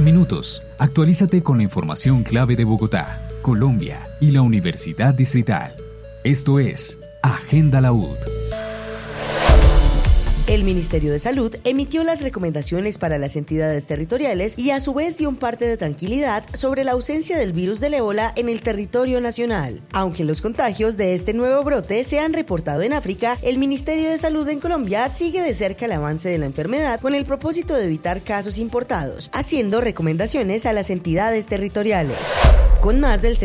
En minutos, actualízate con la información clave de Bogotá, Colombia y la Universidad Distrital. Esto es Agenda la UD. El Ministerio de Salud emitió las recomendaciones para las entidades territoriales y a su vez dio un parte de tranquilidad sobre la ausencia del virus del ébola en el territorio nacional. Aunque los contagios de este nuevo brote se han reportado en África, el Ministerio de Salud en Colombia sigue de cerca el avance de la enfermedad con el propósito de evitar casos importados, haciendo recomendaciones a las entidades territoriales. Con más del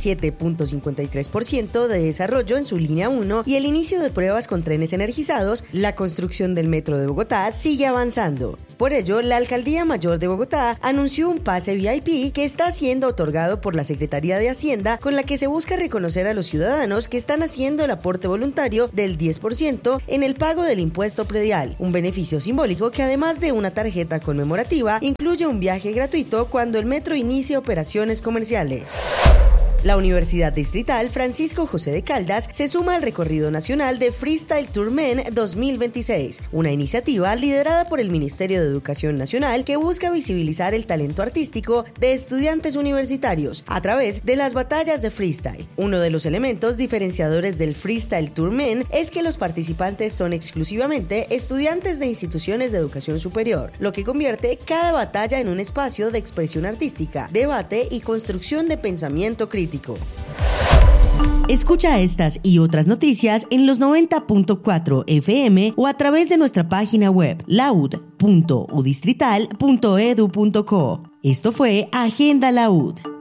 77.53% de desarrollo en su línea 1 y el inicio de pruebas con trenes energizados, la construcción del Metro de Bogotá sigue avanzando. Por ello, la Alcaldía Mayor de Bogotá anunció un pase VIP que está siendo otorgado por la Secretaría de Hacienda, con la que se busca reconocer a los ciudadanos que están haciendo el aporte voluntario del 10% en el pago del impuesto predial, un beneficio simbólico que además de una tarjeta conmemorativa, incluye un viaje gratuito cuando el metro inicie operaciones comerciales. La Universidad Distrital Francisco José de Caldas se suma al recorrido nacional de Freestyle Tour Men 2026, una iniciativa liderada por el Ministerio de Educación Nacional que busca visibilizar el talento artístico de estudiantes universitarios a través de las batallas de freestyle. Uno de los elementos diferenciadores del Freestyle Tour Men es que los participantes son exclusivamente estudiantes de instituciones de educación superior, lo que convierte cada batalla en un espacio de expresión artística, debate y construcción de pensamiento crítico. Escucha estas y otras noticias en los 90.4 FM o a través de nuestra página web laud.udistrital.edu.co. Esto fue Agenda la UD.